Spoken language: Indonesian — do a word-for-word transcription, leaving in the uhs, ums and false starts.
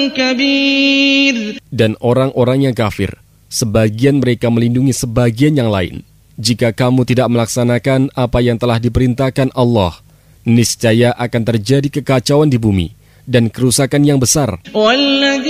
كبير. Dan orang-orang yang kafir, sebagian mereka melindungi sebagian yang lain. Jika kamu tidak melaksanakan apa yang telah diperintahkan Allah, niscaya akan terjadi kekacauan di bumi dan kerusakan yang besar.